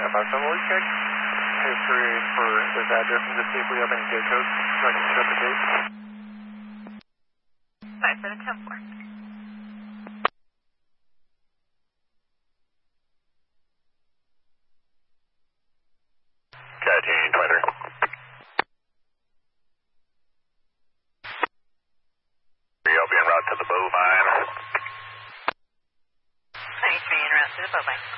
We'll check history for this address and just see if we have any gate codes so I can shut the gate. 5710-4. Catching 23. You'll be en route to the bovine. 93 en route to the bovine.